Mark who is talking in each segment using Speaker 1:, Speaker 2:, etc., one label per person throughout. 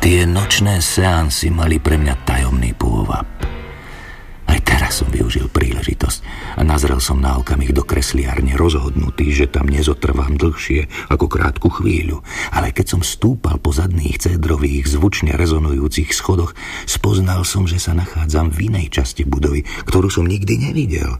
Speaker 1: Tie nočné seansy mali pre mňa tajomný pôvab. Aj teraz som využil príležitosť a nazrel som na okamih do kresliárne, rozhodnutý, že tam nezotrvám dlhšie ako krátku chvíľu. Ale keď som stúpal po zadných cédrových, zvučne rezonujúcich schodoch, spoznal som, že sa nachádzam v inej časti budovy, ktorú som nikdy nevidel.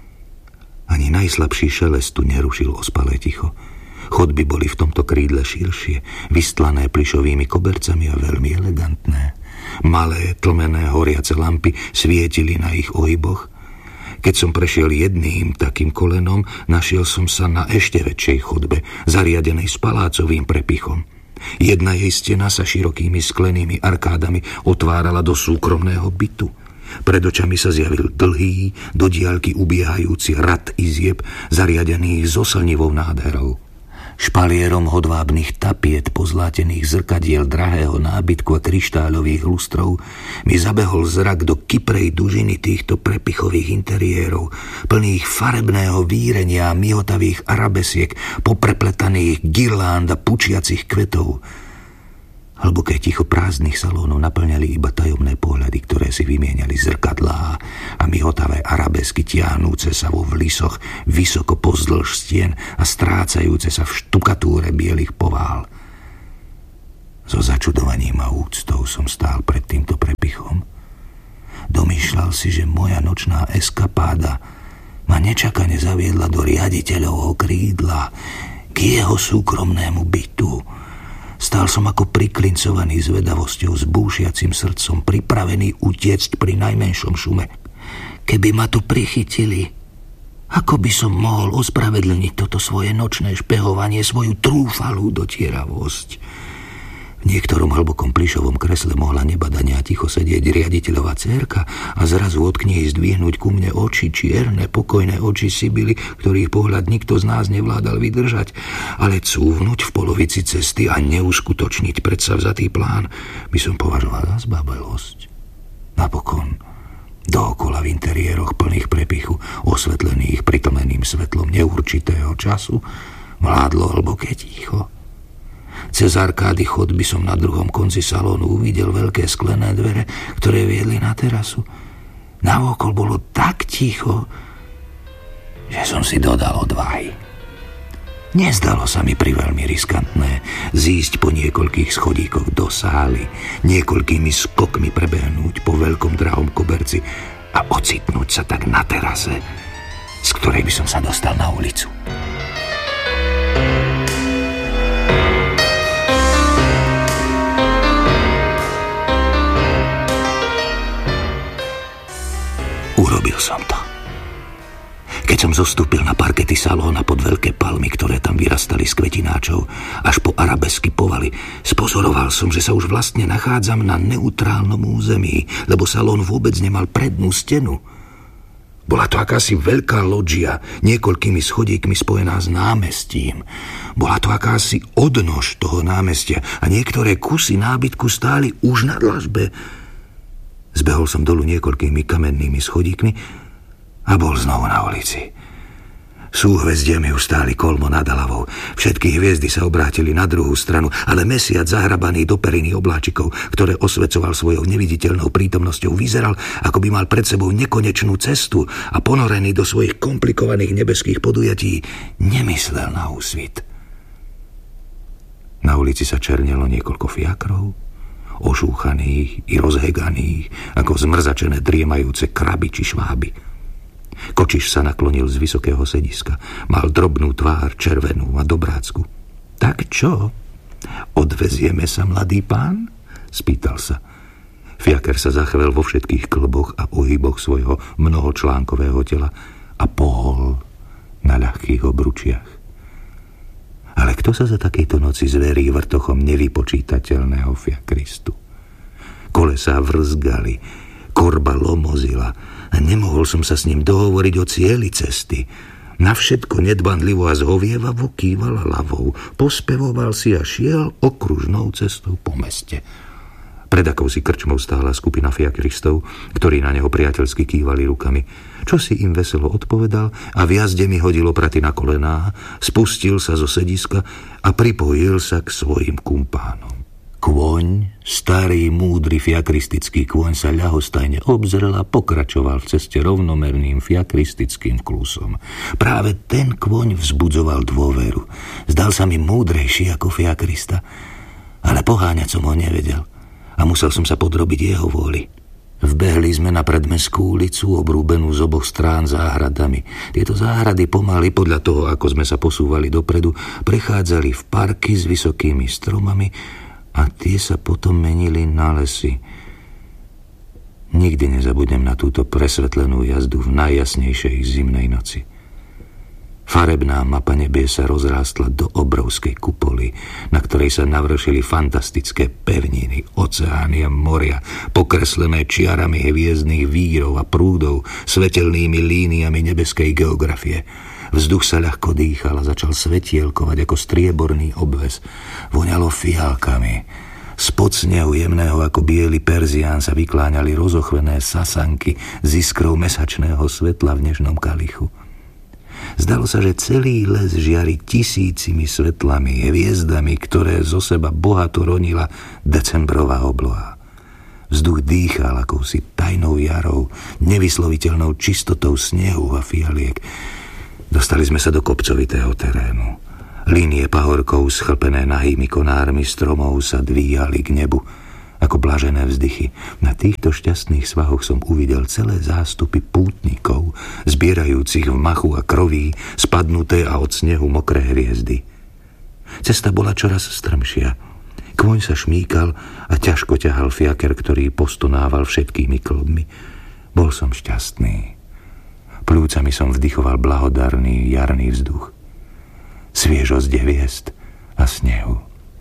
Speaker 1: Ani najslabší šelest tu nerušil ospalé ticho. Chodby boli v tomto krídle širšie, vystlané plyšovými kobercami a veľmi elegantné. Malé, tlmené, horiace lampy svietili na ich ohyboch. Keď som prešiel jedným takým kolenom, našiel som sa na ešte väčšej chodbe, zariadenej s palácovým prepichom. Jedna jej stena sa širokými sklenými arkádami otvárala do súkromného bytu. Pred očami sa zjavil dlhý, do diaľky ubiehajúci rad izieb, zariadených so slnivou nádherou. Špalierom hodvábnych tapiet, pozlátených zrkadiel, drahého nábytku a kryštáľových lustrov mi zabehol zrak do kyprej dužiny týchto prepichových interiérov, plných farebného vírenia a mihotavých arabesiek, poprepletaných girlánd a pučiacich kvetov. Hlboké ticho prázdnych salónov naplňali iba tajomné pohľady, ktoré si vymieniali zrkadlá a mihotavé arabesky tiahnúce sa vo vlisoch vysoko pozdĺž stien a strácajúce sa v štukatúre bielých povál. So začudovaním a úctou som stál pred týmto prepichom. Domýšľal si, že moja nočná eskapáda ma nečakane zaviedla do riaditeľovho krídla k jeho súkromnému bytu. Stál som ako priklincovaný zvedavosťou, s búšiacim srdcom, pripravený utiecť pri najmenšom šume. Keby ma tu prichytili, ako by som mohol ospravedlniť toto svoje nočné špehovanie, svoju trúfalú dotieravosť? V niektorom hlbokom plyšovom kresle mohla nebadania ticho sedieť riaditeľová dcérka a zrazu od knihy zdvihnúť ku mne oči, čierne, pokojné oči Sibily, ktorých pohľad nikto z nás nevládal vydržať, ale cúvnuť v polovici cesty a neuskutočniť predsavzatý plán by som považoval za zbabelosť. Napokon dookola v interiéroch plných prepichu, osvetlených pritlmeným svetlom neurčitého času, vládlo hlboké ticho. Cez arkády chodby som na druhom konci salónu uvidel veľké sklené dvere, ktoré viedli na terasu. Navokol bolo tak ticho, že som si dodal odvahy. Nezdalo sa mi priveľmi riskantné zísť po niekoľkých schodíkoch do sály, niekoľkými skokmi prebehnúť po veľkom drahom koberci a ocitnúť sa tak na terase, z ktorej by som sa dostal na ulicu. Urobil som to. Keď som zostúpil na parkety salóna pod veľké palmy, ktoré tam vyrastali z kvetináčov, až po arabesky povaly, spozoroval som, že sa už vlastne nachádzam na neutrálnom území, lebo salón vôbec nemal prednú stenu. Bola to akási veľká lodžia, niekoľkými schodíkmi spojená s námestím. Bola to akási odnož toho námestia a niektoré kusy nábytku stáli už na dlažbe. Zbehol som dolu niekoľkými kamennými schodíkmi a bol znovu na ulici. Súhvezdie mi ustáli kolmo nad hlavou. Všetky hviezdy sa obrátili na druhú stranu, ale mesiac zahrabaný do periny obláčikov, ktoré osvecoval svojou neviditeľnou prítomnosťou, vyzeral, ako by mal pred sebou nekonečnú cestu a ponorený do svojich komplikovaných nebeských podujatí nemyslel na úsvit. Na ulici sa černelo niekoľko fiakrov, ošúchaných i rozheganých, ako zmrzačené driemajúce kraby či šváby. Kočiš sa naklonil z vysokého sediska. Mal drobnú tvár, červenú a dobrácku. Tak čo? Odvezieme sa, mladý pán? Spýtal sa. Fiaker sa zachvel vo všetkých klboch a uhyboch svojho mnohočlánkového tela a pohol na ľahkých obručiach. Ale kto sa za takejto noci zverí vrtochom nevypočítateľného fiakristu? Kolesá vrzgali, korba lomozila a nemohol som sa s ním dohovoriť o cieli cesty. Na všetko nedbanlivo a zhovievavo kýval hlavou, pospevoval si a šiel okružnou cestou po meste. Pred akousi krčmou stála skupina fiakristov, ktorí na neho priateľsky kývali rukami. Čo si im veselo odpovedal a v jazde mi hodil opraty na kolená, spustil sa zo sediska a pripojil sa k svojim kumpánom. Kôň Starý, múdry fiakristický kôň sa ľahostajne obzrel a pokračoval v ceste rovnomerným fiakristickým klusom. Práve ten kôň vzbudzoval dôveru. Zdal sa mi múdrejší ako fiakrista, ale poháňať som ho nevedel a musel som sa podrobiť jeho vôli. Vbehli sme na predmestskú ulicu, obrúbenú z oboch strán záhradami. Tieto záhrady pomaly, podľa toho, ako sme sa posúvali dopredu, prechádzali v parky s vysokými stromami a tie sa potom menili na lesy. Nikdy nezabudnem na túto presvetlenú jazdu v najjasnejšej zimnej noci. Farebná mapa nebie sa rozrástla do obrovskej kupoly, na ktorej sa navršili fantastické pevniny, oceány a moria, pokreslené čiarami hviezdnych vírov a prúdov, svetelnými líniami nebeskej geografie. Vzduch sa ľahko dýchal a začal svetielkovať ako strieborný obves. Voňalo fialkami. Spod snehu jemného ako biely perzián sa vykláňali rozochvené sasanky z iskrou mesačného svetla v nežnom kalichu. Zdalo sa, že celý les žiari tisícimi svetlami, hviezdami, ktoré zo seba bohato ronila decembrová obloha. Vzduch dýchal akousi tajnou jarou, nevysloviteľnou čistotou snehu a fialiek. Dostali sme sa do kopcovitého terénu. Línie pahorkov schlpené nahými konármi stromov sa dvíjali k nebu ako blažené vzdychy. Na týchto šťastných svahoch som uvidel celé zástupy pútnikov, zbierajúcich v machu a kroví spadnuté a od snehu mokré hviezdy. Cesta bola čoraz strmšia. Kôň sa šmíkal a ťažko ťahal fiaker, ktorý postonával všetkými klbmi. Bol som šťastný. Pľúcami som vdychoval blahodarný jarný vzduch. Sviežosť hviezd a snehu.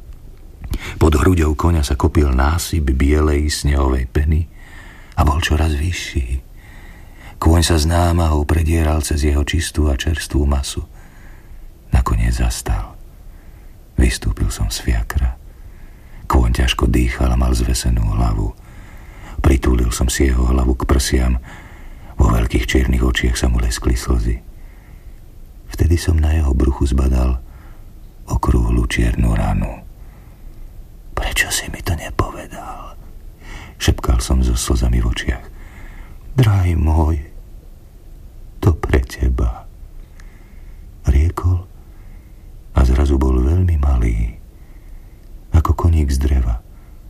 Speaker 1: Pod hruďou koňa sa kopil násyp bielej snehovej peny a bol čoraz vyšší. Kôň sa s námahou predieral cez jeho čistú a čerstvú masu. Nakoniec zastal. Vystúpil som z fiakra. Kôň ťažko dýchal a mal zvesenú hlavu. Pritúlil som si jeho hlavu k prsiam. Vo veľkých čiernych očiach sa mu leskli slzy. Vtedy som na jeho bruchu zbadal okrúhlu čiernu ranu. Prečo si mi to nepovedal? Šepkal som so slzami v očiach. Drahý môj, to pre teba. Riekol a zrazu bol veľmi malý, ako koník z dreva.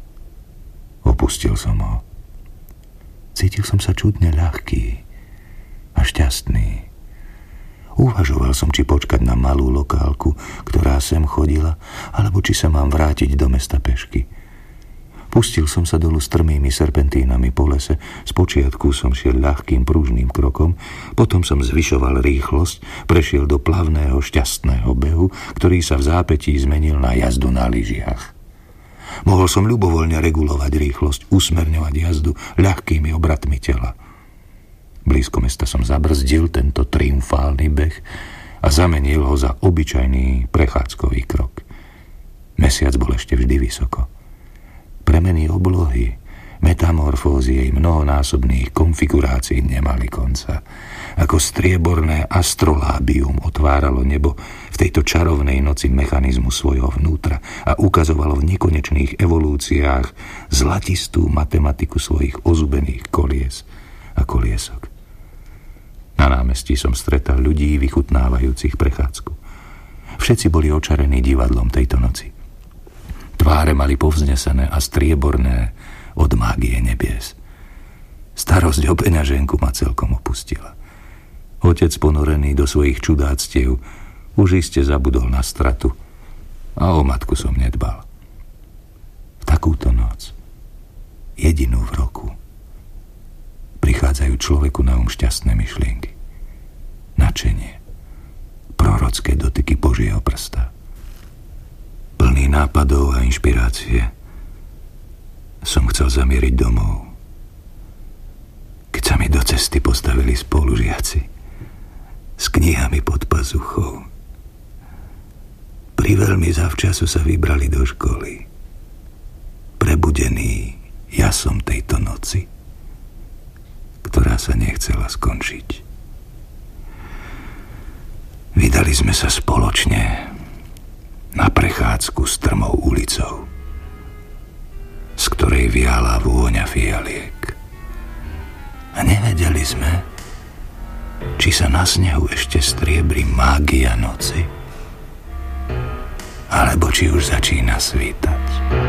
Speaker 1: Opustil som ho. Cítil som sa čudne ľahký a šťastný. Uvažoval som, či počkať na malú lokálku, ktorá sem chodila, alebo či sa mám vrátiť do mesta pešky. Pustil som sa dolu strmými serpentínami po lese. Spočiatku som šiel ľahkým pružným krokom, potom som zvyšoval rýchlosť, prešiel do plavného šťastného behu, ktorý sa v zápätí zmenil na jazdu na lyžiach. Mohol som ľubovoľne regulovať rýchlosť, usmerňovať jazdu ľahkými obratmi tela. Blízko mesta som zabrzdil tento triumfálny beh a zamenil ho za obyčajný prechádzkový krok. Mesiac bol ešte vždy vysoko. Premeny oblohy, metamorfózy jej mnohonásobných konfigurácií nemali konca. Ako strieborné astrolábium otváralo nebo v tejto čarovnej noci mechanizmu svojho vnútra a ukazovalo v nekonečných evolúciách zlatistú matematiku svojich ozubených kolies a koliesok. Na námestí som stretal ľudí vychutnávajúcich prechádzku. Všetci boli očarení divadlom tejto noci. Tváre mali povznesené a strieborné od mágie nebies. Starosť o peňaženku ma celkom opustila. Otec, ponorený do svojich čudáctiev, už iste zabudol na stratu a o matku som nedbal. V takúto noc, jedinú v roku, prichádzajú človeku na šťastné myšlienky, nadšenie, prorocké dotyky Božieho prsta. Plný nápadov a inšpirácie som chcel zamieriť domov, keď sa mi do cesty postavili spolužiaci s knihami pod pazuchou. Priveľmi zavčasu sa vybrali do školy. Prebudený jasom tejto noci, ktorá sa nechcela skončiť. Vydali sme sa spoločne na prechádzku strmou ulicou. Z viala vôňa fialiek. A nevedeli sme, či sa na snehu ešte striebri mágia noci, alebo či už začína svítať.